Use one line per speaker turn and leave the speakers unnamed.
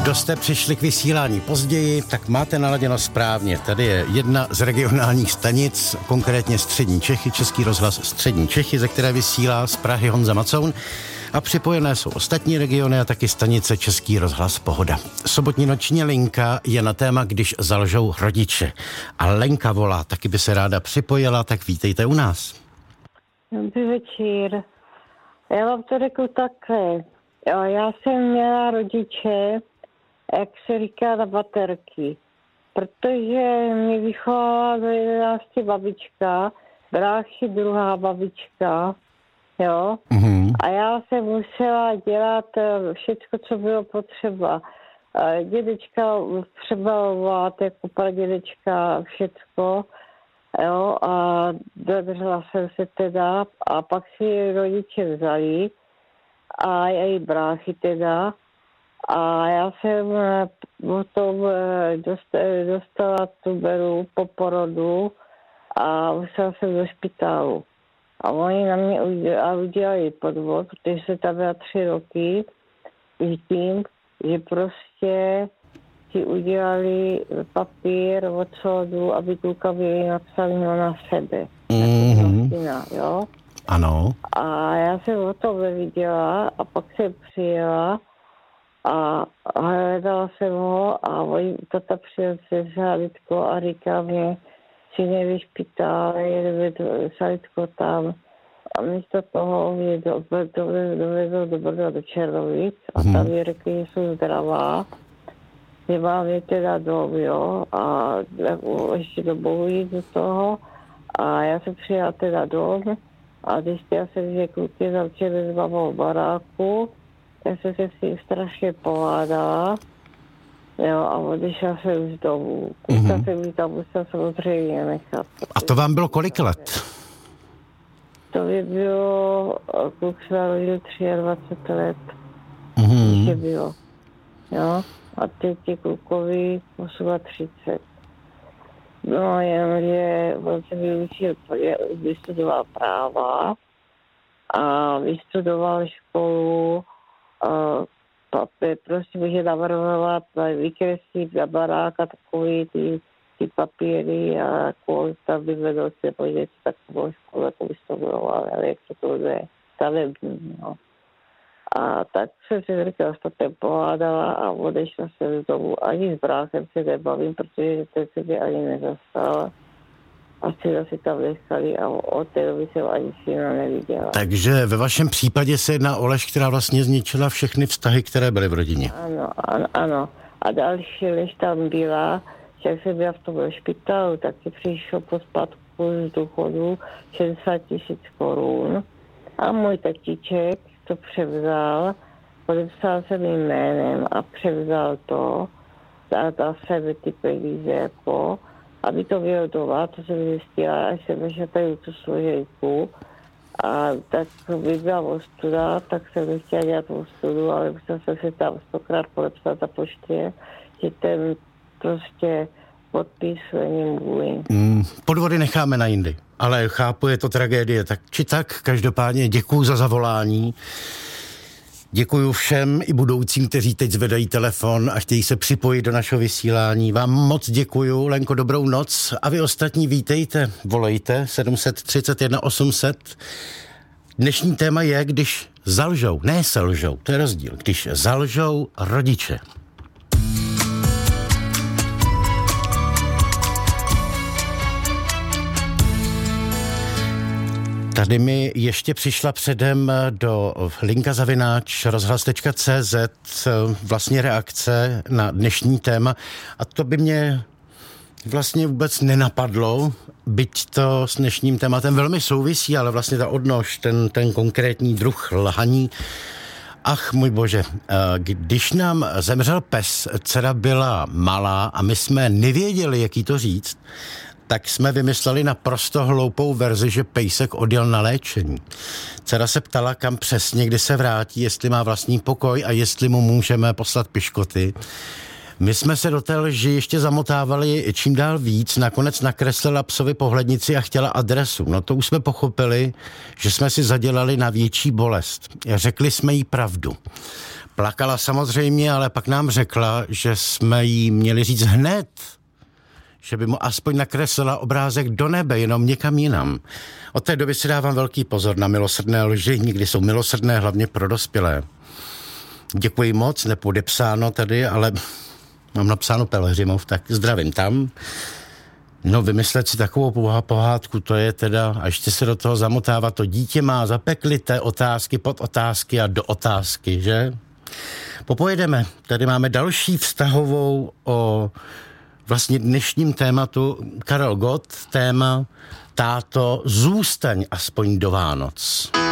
Kdo jste přišli k vysílání později, tak máte naladěno správně. Tady je jedna z regionálních stanic, konkrétně Střední Čechy, Český rozhlas Střední Čechy, ze které vysílá z Prahy Honza Macoun. A připojené jsou ostatní regiony a taky stanice Český rozhlas Pohoda. Sobotní noční linka je na téma, když zalžou rodiče. A Lenka volá, taky by se ráda připojila, tak vítejte u nás.
Dobrý večer. Já vám to řeknu takhle. Já jsem měla rodiče, jak se říká, na baterky. Protože mě vychovala do 11 babička, bráchy druhá babička, jo. Mm-hmm. A já jsem musela dělat všechno, co bylo potřeba. Dědečka přebalovat, jako pradědečka, všecko, jo. A dodržela jsem se teda a pak si rodiče vzali a její bráchy teda. A já jsem potom dostala tuberu po porodu a musela jsem do špitálu. A oni na mě udělali podvod, protože se tam byla 3 roky s tím, že prostě si udělali papír od soudu, aby kluka byli napsali na sebe. Mm-hmm. Jo?
Ano.
A já jsem o tom neviděla a pak jsem přijela a hledala jsem ho a tata přijel se Salitko a říká mě, si nevyšpitál, Salitko tam. A místo toho mě dovezl do Brna do Černovic a tam mi řekli, že jsou zdravá, že mám je teda dom, jo, a ještě do Bohu jít do toho. A já jsem přijela teda dom a zjistila jsem, že kluky zavčili s mamou v baráku. Já jsem se s tím strašně pohádala, jo, a odešla jsem z domu. Kluka jsem mi tam musela samozřejmě nechat.
A to vám bylo kolik let?
To by bylo, kluk se narodil 23 let, když bylo, jo, a teď je klukovi 38. No, jenomže on se vyučil, vystudoval práva a vystudoval školu, prostě může navrhovat, vykreslit na baráka takový ty papíry a kolik tam by vedl se podívat takovou školu, jako vystudoval, ale jak to je stavební, no. A tak jsem si říkala, že to pohádala a odešla jsem z domu. Ani s bráchem se nebavím, protože ten se mě ani nezastal. A si tam nechali a od té doby jsem ani syna neviděla.
Takže ve vašem případě se jedná o lež, která vlastně zničila všechny vztahy, které byly v rodině.
Ano. A další lež tam byla, že jak jsem byla v tom špitálu, tak si přišlo po spadku z důchodu 60 000 korun. A můj tatíček to převzal, podepsal jsem jménem a převzal to, dal sebe ty peníze jako, aby to bylo doma, to jsem zjistila, až jsem vešla tady tu složenku a tak by byla ostuda, tak jsem nechtěla dělat ostudu, ale musela jsem se tam 100krát podepsat na poště, že ten prostě podpis není můj.
Podvody necháme na jindy, ale chápu, je to tragédie, tak či tak, každopádně děkuju za zavolání. Děkuju všem i budoucím, kteří teď zvedají telefon a chtějí se připojit do našeho vysílání. Vám moc děkuju, Lenko, dobrou noc a vy ostatní vítejte, volejte 731 800. Dnešní téma je, když zalžou, ne selžou, to je rozdíl, když zalžou rodiče. Tady mi ještě přišla předem do linka@rozhlas.cz vlastně reakce na dnešní téma a to by mě vlastně vůbec nenapadlo, byť to s dnešním tématem velmi souvisí, ale vlastně ta odnož, ten konkrétní druh lhaní. Ach, můj bože, když nám zemřel pes, dcera byla malá a my jsme nevěděli, jak jí to říct, tak jsme vymysleli naprosto hloupou verzi, že pejsek odjel na léčení. Dcera se ptala, kam přesně, kdy se vrátí, jestli má vlastní pokoj a jestli mu můžeme poslat piškoty. My jsme se do té lži ještě zamotávali čím dál víc, nakonec nakreslila psovi pohlednici a chtěla adresu. No to už jsme pochopili, že jsme si zadělali na větší bolest. Řekli jsme jí pravdu. Plakala samozřejmě, ale pak nám řekla, že jsme jí měli říct hned, že by mu aspoň nakreslila obrázek do nebe, jenom někam jinam. Od té doby si dávám velký pozor na milosrdné lži, nikdy jsou milosrdné hlavně pro dospělé. Děkuji moc, nepodepsáno tady, ale mám napsáno Pelhřimov, tak zdravím tam. No, vymyslet si takovou pohádku, to je teda, a ještě se do toho zamotávat, to dítě má zapeklité otázky, podotázky a do otázky, že? Popojedeme, tady máme další vztahovou o vlastně dnešním tématu Karel Gott, téma Táto, zůstaň aspoň do Vánoc.